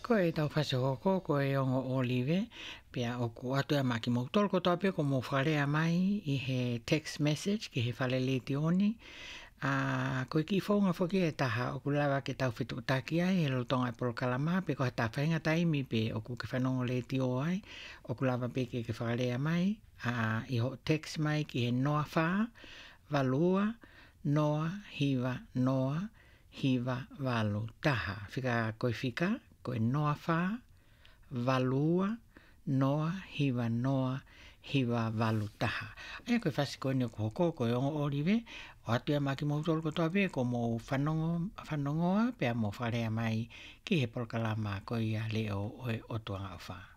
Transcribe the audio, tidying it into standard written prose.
Ko e tau whasehoko, ko e ongo olive, pia o ku atu e maki mo tolko tau ko mo wharea mai i he text message ki he whale leti oni. Ko ki whaunga whoki e taha o ku lawa ke tau whitu taki ai, he lotonga e polo kalama, pe ko he ta whainga taimi pe o ku ke whanongo leti o ai, o ku lawa pe ke wharea mai, i ho text mai ki he noa wha, valua, noa, hiva, valu, taha. Whika koe whika, koe noa wha, valua, noa, hiva, valu, taha. Aia koe whasi koe ni o hoko, koe ongo oriwe, o atu e maki mo utolo kotoa pe, ko mo whanongoa, pea mo wharea mai ki he polkalama koe ia leo o tuanga o wha.